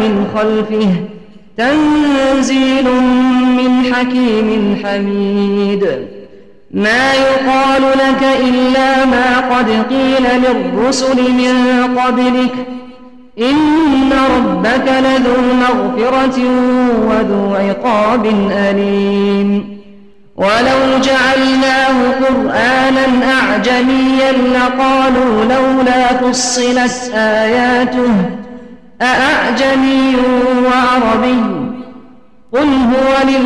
من خلفه تنزيل من حكيم حميد ما يقال لك إلا ما قد قيل للرسل من قبلك إن ربك لذو مغفرة وذو عقاب أليم ولو جعلناه قرآنا أعجميا لقالوا لولا فصلت آياته أأعجمي وعربي قل هو